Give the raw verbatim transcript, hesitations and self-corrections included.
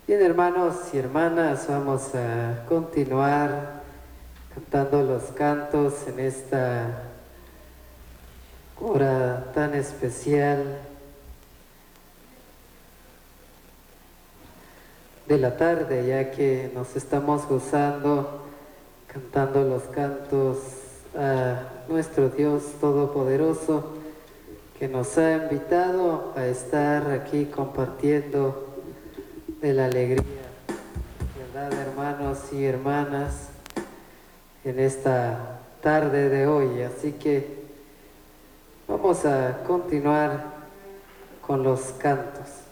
Bien, hermanos y hermanas, vamos a continuar cantando los cantos en esta hora tan especial de la tarde, ya que nos estamos gozando cantando los cantos a nuestro Dios Todopoderoso, que nos ha invitado a estar aquí compartiendo de la alegría, ¿verdad, hermanos y hermanas, en esta tarde de hoy? Así que vamos a continuar con los cantos.